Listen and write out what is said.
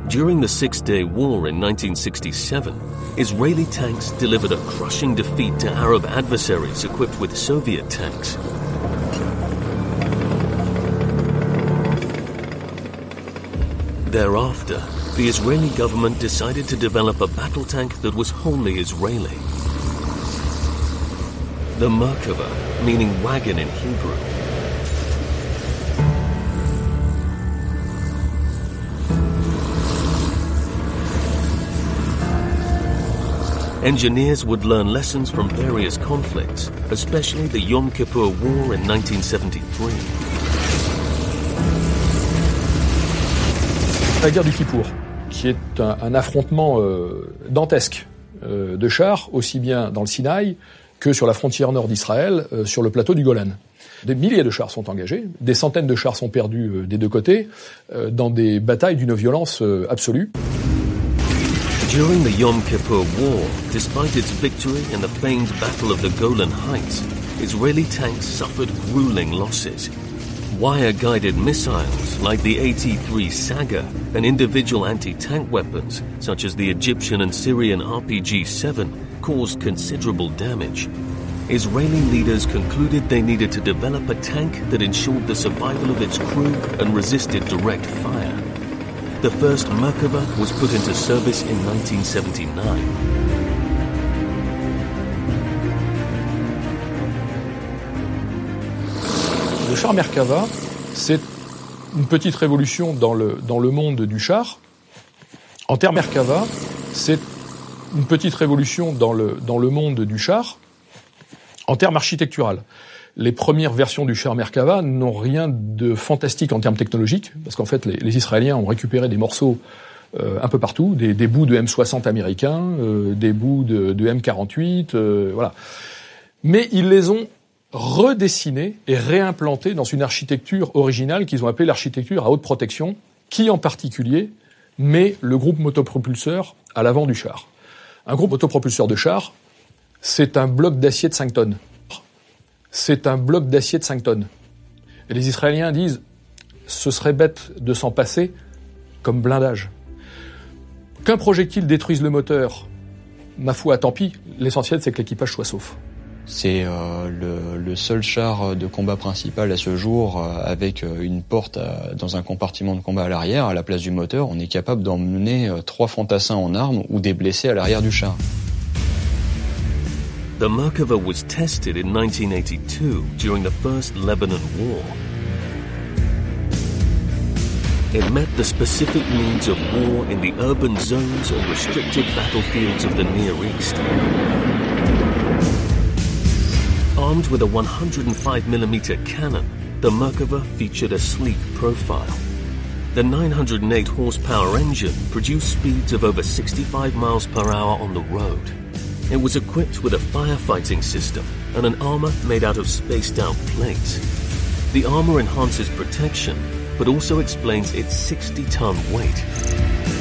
During the Six-Day War in 1967, Israeli tanks delivered a crushing defeat to Arab adversaries equipped with Soviet tanks. Thereafter, the Israeli government decided to develop a battle tank that was wholly Israeli. The Merkava, meaning wagon in Hebrew. Engineers would learn lessons from various conflicts, especially the Yom Kippur War in 1973. La guerre du Kippour, qui est un affrontement dantesque de chars, aussi bien dans le Sinaï que sur la frontière nord d'Israël, sur le plateau du Golan. Des milliers de chars sont engagés, des centaines de chars sont perdus des deux côtés, dans des batailles d'une violence absolue. During the Yom Kippur War, despite its victory in the famed Battle of the Golan Heights, Israeli tanks suffered grueling losses. Wire-guided missiles like the AT-3 Saga and individual anti-tank weapons such as the Egyptian and Syrian RPG-7 caused considerable damage. Israeli leaders concluded they needed to develop a tank that ensured the survival of its crew and resisted direct fire. The first Merkava was put into service in 1979. Le char Merkava, c'est une petite révolution dans le monde du char. En termes Merkava, c'est une petite révolution dans le monde du char. En termes architectural, les premières versions du char Merkava n'ont rien de fantastique en termes technologiques, parce qu'en fait, les Israéliens ont récupéré des morceaux un peu partout, des bouts de M60 américains, des bouts de M48, voilà. Mais ils les ont redessinés et réimplantés dans une architecture originale qu'ils ont appelée l'architecture à haute protection, qui en particulier met le groupe motopropulseur à l'avant du char. Un groupe motopropulseur de char, c'est un bloc d'acier de 5 tonnes. C'est un bloc d'acier de 5 tonnes. Et les Israéliens disent, ce serait bête de s'en passer comme blindage. Qu'un projectile détruise le moteur, ma foi, tant pis. L'essentiel, c'est que l'équipage soit sauf. C'est le seul char de combat principal à ce jour avec une porte dans un compartiment de combat à l'arrière, à la place du moteur. On est capable d'emmener 3 fantassins en armes ou des blessés à l'arrière du char. The Merkava was tested in 1982 during the First Lebanon War. It met the specific needs of war in the urban zones and restricted battlefields of the Near East. Armed with a 105mm cannon, the Merkava featured a sleek profile. The 908 horsepower engine produced speeds of over 65 miles per hour on the road. It was equipped with a firefighting system and an armor made out of spaced-out plates. The armor enhances protection, but also explains its 60-ton weight.